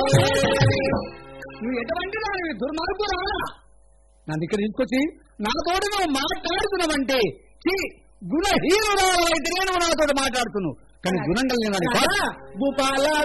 నువ్వు ఎటువంటి దాని దుర్మార్గు రావా? నన్ను ఇక్కడ తీసుకొచ్చి నాతోటి నువ్వు మాట్లాడుతున్నావంటే గుణహీనురాలు అయితే నేను నాతో మాట్లాడుతున్నావు, కానీ గుణం కలిగిన